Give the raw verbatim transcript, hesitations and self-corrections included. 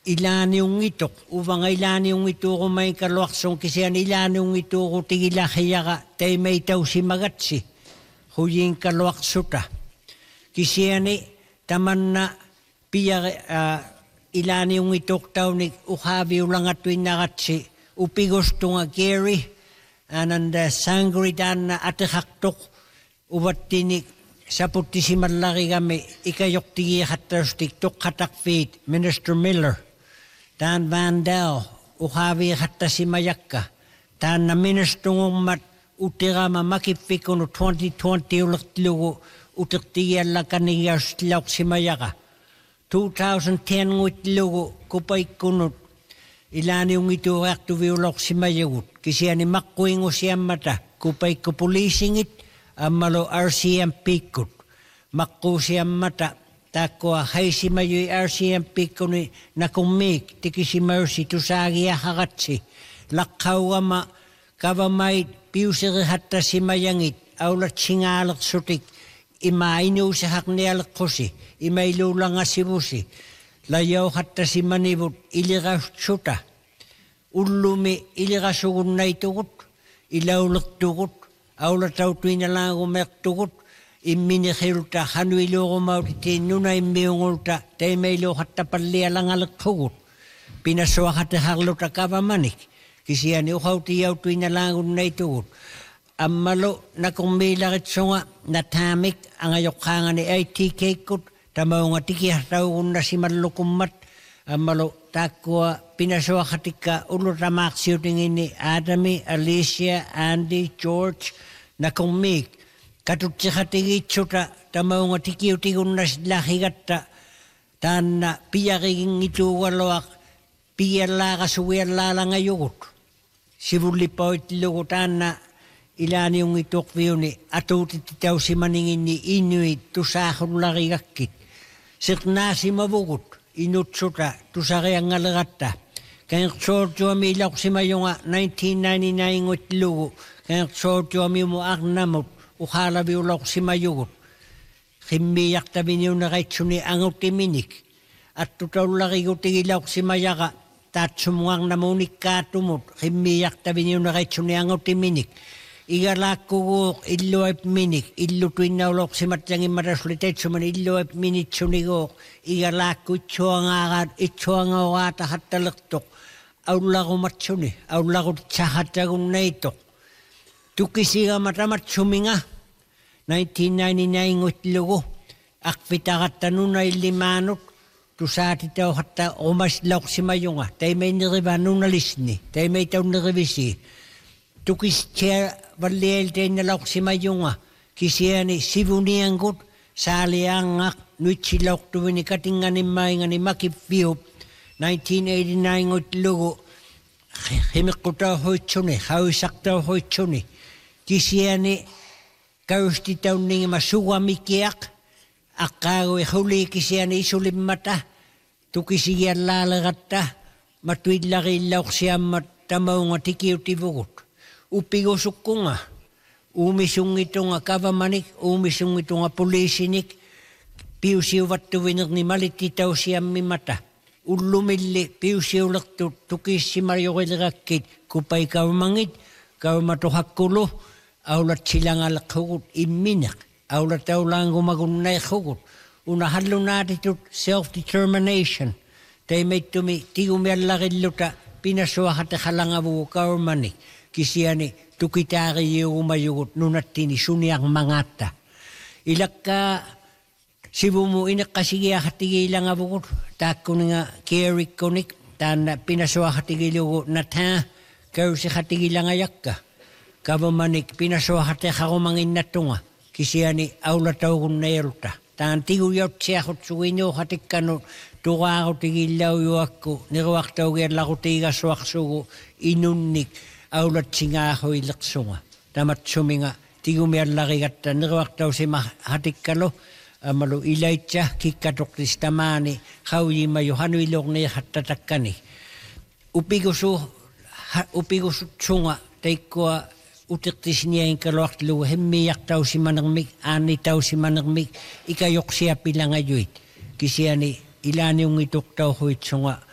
ilani yung itok, uvang ilani yung ito ko may kaluaksong kisiyan ilani yung ito ko tigila kaya tay may taw si magatsi, huying kaluaksuta. Kisiyan ni taman na piya uh, ilani yung itok taw ni uhabi ulang atuin nagatsi, upigos tunga Gary, ananda sangri dan na atikaktok, ubat tinik, saputi si malaki kami, ikayok tigi katastik, tok katak feet, Minister Miller. Dan Vandal, uhavi hatta si mayakka. Dan na ministrong mat utira ma makipikon twenty twenty ulit lugo utiktiya la kaniya stilok si mayaka. twenty ten ngit lugo kupay kunut ilani yung ito aktu viulok si mayagut. Kasi ani makuing usiyam mata kupay kupulisingit amalo R C M pikut. Makku siyam mata takwa hay si mayoy R C M P kuni na kumik tiki si mercy tu sagi hagatsi lakkaw ma kavamay piusir hatta si mayangit aulat singalak sutik imainu sa haknial kosi imailu lang asibusi layaw hatta si manibut iliga suta ulumi iliga sugun na itugut ilaulak tugut aulat tautuin na lang umek tugut imini khirta hanwilo ko mauti nuna imbiungulta tay mailo hatta pallia lang alakhugut pinaswa hatta haglota kavamanik kisiani uhauti yautu inalangun na itugut ammalo na kumbila kitsunga natamik ang ayokanga ni I T K kut tamaunga tiki hataugun na si malukumat ammalo takwa pinaswa hatika ulota maksyo tingini Adami, Alicia, Andy, George na kumik katutsi hatigi tsuta tamaunga tikiu tigun na sila higatta tan na piyakiging ito walawak piyala kasuwiyala lang ayugut. Sibuli pa itilugutan na ilani yung itok viyo ni atutititaw si maningin ni Inuit tusahon laki kakit. Sikna si mabugut inutsuta tusaki ang alagatta. Kaya sorto ami ilak si mayunga nineteen ninety-nine ngot lugu. Kaya sorto ami mo aknamot ukhala biulok si mayugut. Himmiyak tabi niyo na kahit suni angot timinik. At tutaw laki ko tigilak si mayaka. Tat sumuang namunik katumot. Himmiyak tabi niyo na kahit suni angot timinik. Igalak ko illo ay minik. Illo tuwin na ulok si matyang imarasulitet. Suman illo ay minit suni ko. Igalak ko ito ang agad. Ito ang awata at talaktok. Aula ko matsuni. Aula ko tsahatagong na ito. Tukisiga matamat suminga. nineteen ninety-nine ngutlugo. Akpitakat tanunay limanot. Tusati tao hatta umaslak si mayunga. Tay may niriba nunalisni. Tay may tao niribisi. Tukis chair valil tay nalak si mayunga. Kisiyani sivunianggut. Sali angak. Nuitsilak tuwin ni katingan ni may nga ni makipiyop. nineteen eighty-nine ngutlugo. Himikuta hoitsuni. Hawisakta hoitsuni. Kisiani kausti taun ningi masuwa mikiak akaw e huli kisiani isulim mata tukisiyan lalagatta matuid laki lauk siyamat tamaw nga tikiw tibugut upigosuk ko nga umisung ito nga kavamanik umisung ito nga polisinik piusiw vattuwinak ni malititaw siyam mi mata ulumili piusiw lakto tukis si Mario Kilrakit kupay kavamangit kavamatuhakkulo aulat silang alak hugot iminak. Aulat aulang gumagunay hugot. Unahalo natin ito self-determination. Tayo may tumi, tigumyan lakid luta, pinaswa hati halangabu kaurmani. Kisiyani, tukitari yung umayugot, nunat tini, suniyang mangata. Ilak ka, sibu mo inak kasigiya hatigilang abugot, tako nga kierik konik, tan pinaswa hatigilugot na ta, kaya si hatigilang ayak ka. Kavamanik pinaswa hati hakumangin na tunga. Kisiyani aulataw kong nairta. Tangan tigo yaw tsiyakot suwinyo hatik kano. Tuka ako tigilaw yu ako. Niruwaktaw gerla ko tiga swak sugo. Inunik aulat singa ako ilaksunga. Tamat suminga. Tigo may laki kata. Niruwaktaw si hatik kano. Amalo ilay tsa kikatok tistamani. Kawi mayo hanu ilok na hatatakani. Upigosu upigosu tsunga. Taikwa utiktis niya yung kalawak luwa, hemiyak tao si manangmik, ani tao si manangmik, ikayok siya pilang ayoy. Kasi ani, ilan yung itok tao huwit sunga,